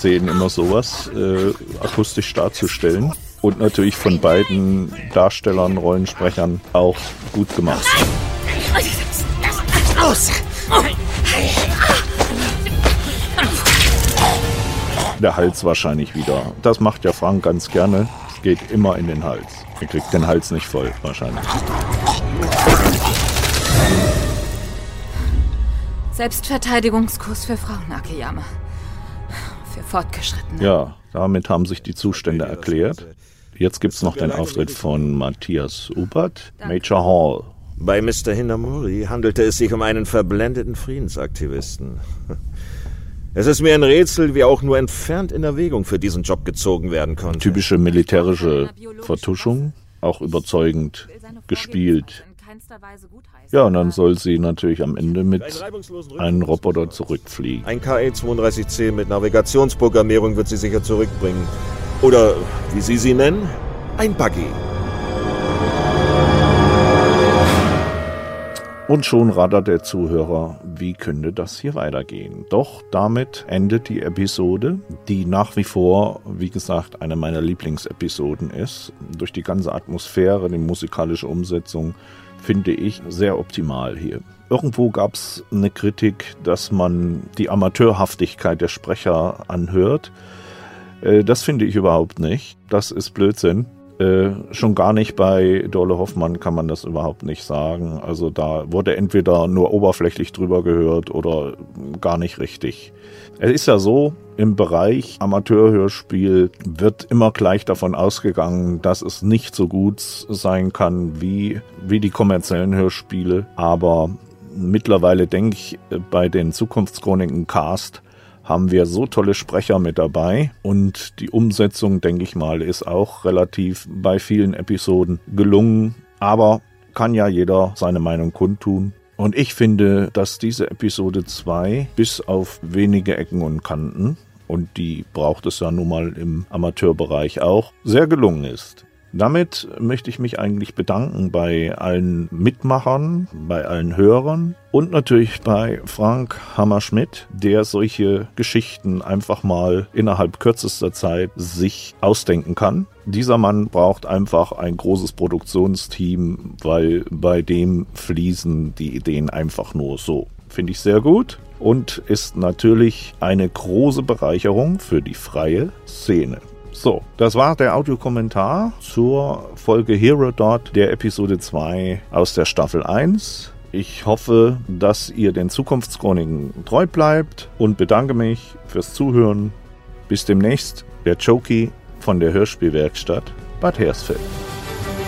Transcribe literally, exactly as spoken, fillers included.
Szenen immer sowas äh, akustisch darzustellen. Und natürlich von beiden Darstellern, Rollensprechern auch gut gemacht. Aus! Der Hals wahrscheinlich wieder. Das macht ja Frank ganz gerne. Es geht immer in den Hals. Er kriegt den Hals nicht voll, wahrscheinlich. Selbstverteidigungskurs für Frauen, Akiyama. Für Fortgeschrittene. Ja, damit haben sich die Zustände erklärt. Jetzt gibt's noch den Auftritt von Matthias Ubert, Major Hall. Bei Mister Hinamori handelte es sich um einen verblendeten Friedensaktivisten. Es ist mir ein Rätsel, wie auch nur entfernt in Erwägung für diesen Job gezogen werden konnte. Typische militärische Vertuschung, auch überzeugend gespielt. Ja, und dann soll sie natürlich am Ende mit einem Roboter zurückfliegen. Ein K E zweiunddreißig C mit Navigationsprogrammierung wird sie sicher zurückbringen. Oder, wie Sie sie nennen, ein Buggy. Und schon rattert der Zuhörer, wie könnte das hier weitergehen? Doch damit endet die Episode, die nach wie vor, wie gesagt, eine meiner Lieblingsepisoden ist. Durch die ganze Atmosphäre, die musikalische Umsetzung, finde ich sehr optimal hier. Irgendwo gab es eine Kritik, dass man die Amateurhaftigkeit der Sprecher anhört. Äh, das finde ich überhaupt nicht. Das ist Blödsinn. Äh, schon gar nicht bei Dorle Hoffmann kann man das überhaupt nicht sagen. Also da wurde entweder nur oberflächlich drüber gehört oder gar nicht richtig. Es ist ja so, im Bereich Amateurhörspiel wird immer gleich davon ausgegangen, dass es nicht so gut sein kann wie, wie die kommerziellen Hörspiele. Aber mittlerweile denke ich, bei den Zukunftschroniken-Cast haben wir so tolle Sprecher mit dabei und die Umsetzung, denke ich mal, ist auch relativ bei vielen Episoden gelungen, aber kann ja jeder seine Meinung kundtun. Und ich finde, dass diese Episode zwei bis auf wenige Ecken und Kanten, und die braucht es ja nun mal im Amateurbereich auch, sehr gelungen ist. Damit möchte ich mich eigentlich bedanken bei allen Mitmachern, bei allen Hörern und natürlich bei Frank Hammerschmidt, der solche Geschichten einfach mal innerhalb kürzester Zeit sich ausdenken kann. Dieser Mann braucht einfach ein großes Produktionsteam, weil bei dem fließen die Ideen einfach nur so. Finde ich sehr gut und ist natürlich eine große Bereicherung für die freie Szene. So, das war der Audiokommentar zur Folge Hero Dot der Episode zwei aus der Staffel eins. Ich hoffe, dass ihr den Zukunftschroniken treu bleibt und bedanke mich fürs Zuhören. Bis demnächst, der Choki von der Hörspielwerkstatt Bad Hersfeld.